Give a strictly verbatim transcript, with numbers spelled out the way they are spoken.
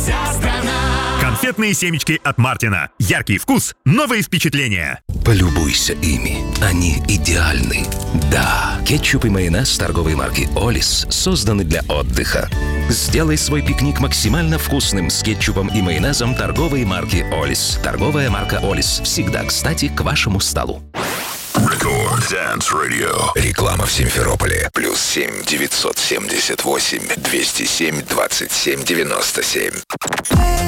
вся страна. Конфетные семечки от Мартина. Яркий вкус, новые впечатления. Полюбуйся ими. Они идеальны. Да, кетчуп и майонез торговой марки «Олис» созданы для отдыха. Сделай свой пикник максимально вкусным с кетчупом и майонезом торговой марки «Олис». Торговая марка «Олис» всегда кстати к вашему столу. Рекорд Dance Radio. Реклама в Симферополе. Плюс семь девятьсот семьдесят восемь двести семь двадцать семь девяносто семь.